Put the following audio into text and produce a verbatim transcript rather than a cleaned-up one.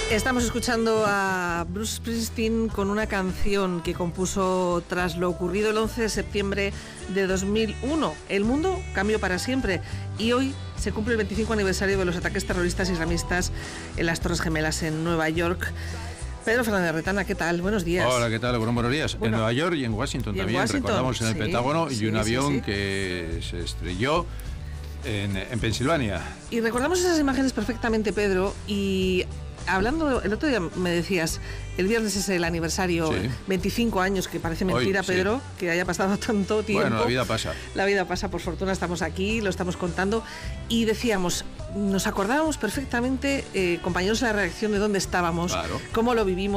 Estamos escuchando a Bruce Springsteen con una canción que compuso tras lo ocurrido el once de septiembre de dos mil uno. El mundo cambió para siempre y hoy se cumple el veinticinco aniversario de los ataques terroristas islamistas en las Torres Gemelas en Nueva York. Pedro Fernández Retana, ¿qué tal? Buenos días. Hola, ¿qué tal? Bueno, buenos días. Bueno, en Nueva York y en Washington y en también, Washington, recordamos en el sí, Pentágono, sí, y un sí, avión sí. que se estrelló en, en Pensilvania. Y recordamos esas imágenes perfectamente, Pedro, y hablando, el otro día me decías, el viernes es el aniversario, Sí. veinticinco años, que parece mentira, Hoy, sí. Pedro, que haya pasado tanto tiempo. Bueno, la vida pasa. La vida pasa, por fortuna estamos aquí, lo estamos contando, y decíamos, nos acordábamos perfectamente, eh, compañeros de la redacción, de dónde estábamos, Claro. cómo lo vivimos.